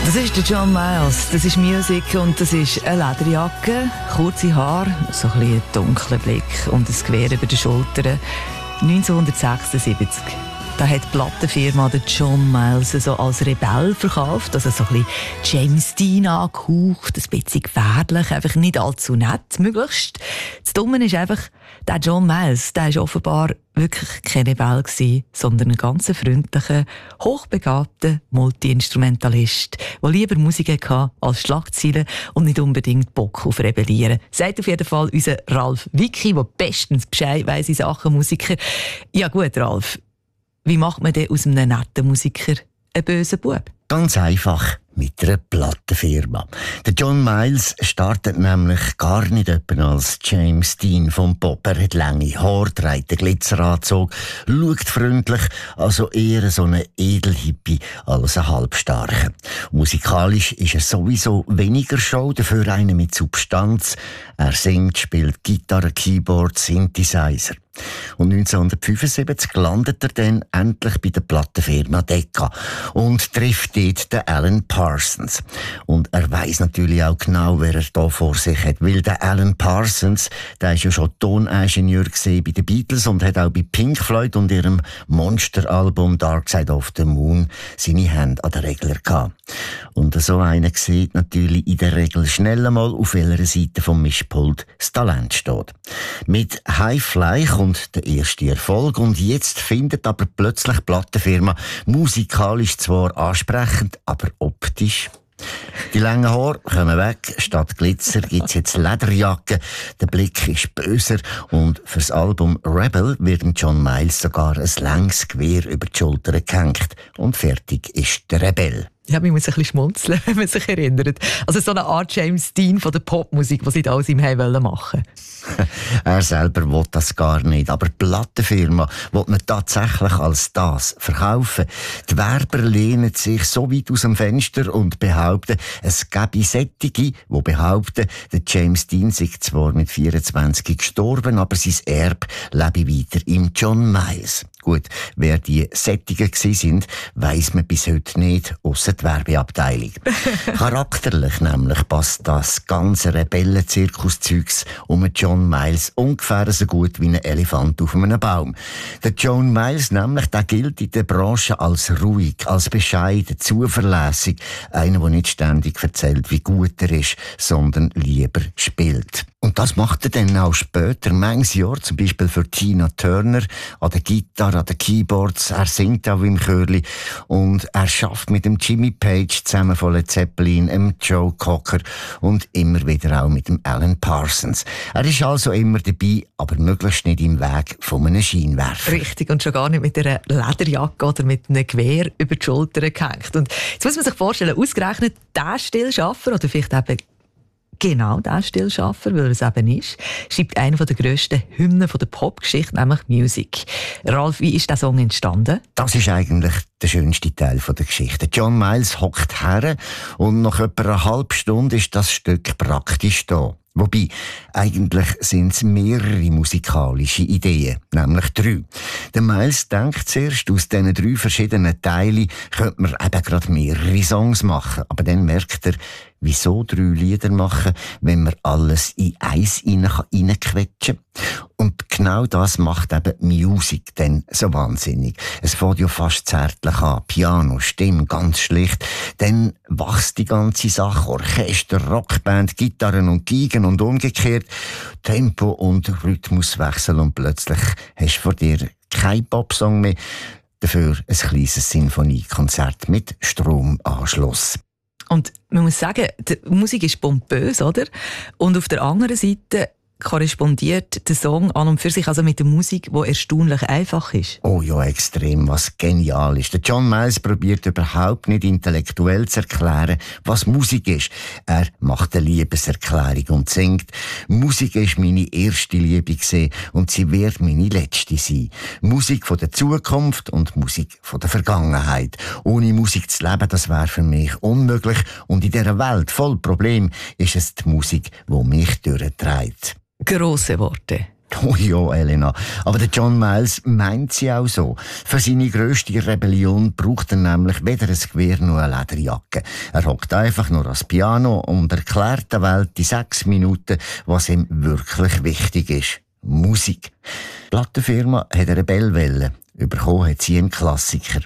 Das ist der John Miles, das ist Musik und das ist eine Lederjacke, kurze Haare, so ein bisschen ein dunkler Blick und ein Gewehr über den Schultern. 1976. Da hat die Plattenfirma den John Miles so als Rebell verkauft, also so ein bisschen James Dean angehaucht, ein bisschen gefährlich, einfach nicht allzu nett, möglichst. Das Dumme ist einfach, der John Miles, der war offenbar wirklich kein Rebell gewesen, sondern ein ganz freundlicher, hochbegabter Multi-Instrumentalist, der lieber Musik hatte als Schlagzeilen und nicht unbedingt Bock auf Rebellieren. Sagt auf jeden Fall unser Ralf Wicki, der bestens Bescheid weiss in Sachen Musiker. Ja gut, Ralf, wie macht man denn aus einem netten Musiker einen bösen Bub? Ganz einfach, mit einer Plattenfirma. Der John Miles startet nämlich gar nicht etwa als James Dean vom Pop. Er hat lange Haare, trägt einen Glitzeranzug, schaut freundlich, also eher so ein Edelhippie als ein Halbstarker. Musikalisch ist er sowieso weniger Show, dafür einer mit Substanz. Er singt, spielt Gitarre, Keyboard, Synthesizer. Und 1975 landet er dann endlich bei der Plattenfirma Decca und trifft dort den Alan Parsons. Und er weiss natürlich auch genau, wer er da vor sich hat. Weil der Alan Parsons, der ist ja schon Toningenieur bei den Beatles und hat auch bei Pink Floyd und ihrem Monsteralbum Dark Side of the Moon seine Hände an den Regler gehabt. Und so einer sieht natürlich in der Regel schnell einmal, auf welcher Seite vom Mischpult das Talent steht. Mit High Fly kommt der erste Erfolg und jetzt findet aber plötzlich die Plattenfirma musikalisch zwar ansprechend, aber optisch. Die langen Haare kommen weg, statt Glitzer gibt's jetzt Lederjacken, der Blick ist böser und fürs Album Rebel wird John Miles sogar ein langes Gewehr über die Schulter gehängt und fertig ist der Rebell. Ja, man muss ein bisschen schmunzeln, wenn man sich erinnert. Also so eine Art James Dean von der Popmusik, die sie da aus ihm machen wollen. Er selber will das gar nicht, aber die Plattenfirma will ihn tatsächlich als das verkaufen. Die Werber lehnen sich so weit aus dem Fenster und behaupten, es gäbe Sättige, die behaupten, der James Dean sei zwar mit 24 gestorben, aber sein Erbe lebe weiter im John Miles. Gut, wer die Sättige sind, weiss man bis heute nicht, ausser die Werbeabteilung. Charakterlich nämlich passt das ganze Rebellen-Zirkuszeugs um John Miles ungefähr so gut wie ein Elefant auf einem Baum. Der John Miles nämlich, der gilt in der Branche als ruhig, als bescheiden, zuverlässig, einer, der nicht ständig erzählt, wie gut er ist, sondern lieber spielt. Und das macht er dann auch später, manches Jahr, zum Beispiel für Tina Turner, an der Gitarre, an den Keyboards. Er singt auch im Chörli und er schafft mit dem Jimmy Page zusammen von Led Zeppelin, dem Joe Cocker und immer wieder auch mit dem Alan Parsons. Er ist also immer dabei, aber möglichst nicht im Weg von einem Scheinwerfer. Richtig, und schon gar nicht mit einer Lederjacke oder mit einem Gewehr über die Schulter gehängt. Und jetzt muss man sich vorstellen, ausgerechnet der Stillschaffer oder vielleicht eben genau der Stillschaffer, weil er es eben ist, schreibt einen der grössten Hymnen der Popgeschichte, nämlich Music. Ralf, wie ist der Song entstanden? Das ist eigentlich der schönste Teil der Geschichte. John Miles hockt her und nach etwa einer halben Stunde ist das Stück praktisch da. Wobei, eigentlich sind es mehrere musikalische Ideen, nämlich 3. Der Miles denkt zuerst, aus diesen 3 verschiedenen Teilen könnte man eben gerade mehrere Songs machen. Aber dann merkt er, wieso 3 Lieder machen, wenn man alles in eins reinquetschen kann. Und genau das macht eben Musik dann so wahnsinnig. Es fängt ja fast zärtlich an. Piano, Stimme, ganz schlicht. Dann wächst die ganze Sache. Orchester, Rockband, Gitarren und Geigen und umgekehrt. Tempo und Rhythmuswechsel und plötzlich hast du vor dir kein Popsong mehr. Dafür ein kleines Sinfoniekonzert mit Stromanschluss. Und man muss sagen, die Musik ist pompös, oder? Und auf der anderen Seite korrespondiert der Song an und für sich also mit der Musik, die erstaunlich einfach ist. Oh ja, extrem, was genial ist. Der John Miles probiert überhaupt nicht intellektuell zu erklären, was Musik ist. Er macht eine Liebeserklärung und singt: Musik ist meine erste Liebe gewesen und sie wird meine letzte sein. Musik von der Zukunft und Musik von der Vergangenheit. Ohne Musik zu leben, das wäre für mich unmöglich. Und in dieser Welt voll Problem ist es die Musik, die mich durchtreibt. Grosse Worte. Oh ja, Elena. Aber der John Miles meint sie auch so. Für seine grösste Rebellion braucht er nämlich weder ein Gewehr noch eine Lederjacke. Er hockt einfach nur ans Piano und erklärt der Welt in 6 Minuten, was ihm wirklich wichtig ist. Musik. Die Plattenfirma hat eine Bellwelle. Bekommen hat sie einen Klassiker.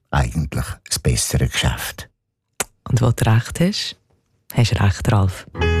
Eigentlich das bessere Geschäft. Und wo du recht hast du recht, Ralf.